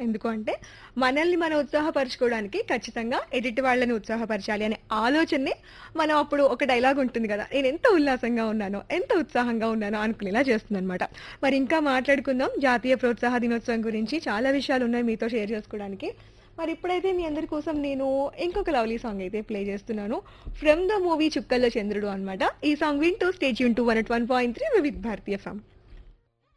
ఎందుకు అంటే మనల్ని మనం ఉత్సాహపరచుకోవడానికి ఖచ్చితంగా ఎదుటి వాళ్ళని ఉత్సాహపరచాలి అనే ఆలోచనని మనం అప్పుడు ఒక డైలాగ్ ఉంటుంది కదా, నేను ఎంత ఉల్లాసంగా ఉన్నానో ఎంత ఉత్సాహంగా ఉన్నానో అనుకునేలా చేస్తుంది అనమాట. మరి ఇంకా మాట్లాడుకుందాం జాతీయ ప్రోత్సాహ దినోత్సవం గురించి. చాలా విషయాలు ఉన్నాయి మీతో షేర్ చేసుకోవడానికి. మరి ఇప్పుడైతే మీ అందరి కోసం నేను ఇంకొక లవ్లీ సాంగ్ అయితే ప్లే చేస్తున్నాను. ఫ్రమ్ ద మూవీ చుక్కల్లో చంద్రుడు అన్నమాట. ఈ సాంగ్ వింటూ stay tune to 101.3 Vividh Bharatiya FM.